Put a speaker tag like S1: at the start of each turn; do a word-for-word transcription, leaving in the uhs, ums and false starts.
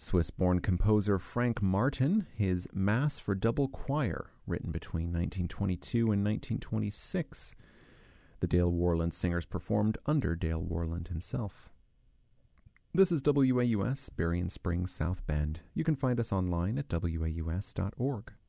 S1: Swiss-born composer Frank Martin, his Mass for Double Choir, written between nineteen twenty-two and nineteen twenty-six. The Dale Worland singers performed under Dale Worland himself. This is W A U S, Berrien Springs, South Bend. You can find us online at W A U S dot org.